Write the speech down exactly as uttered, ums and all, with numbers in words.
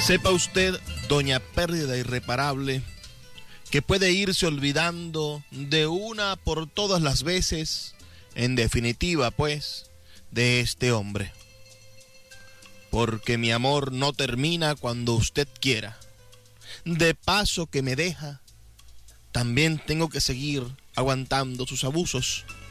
Sepa usted, doña Pérdida Irreparable, que puede irse olvidando de una por todas las veces, en definitiva, pues, de este hombre. Porque mi amor no termina cuando usted quiera. De paso que me deja, también tengo que seguir aguantando sus abusos.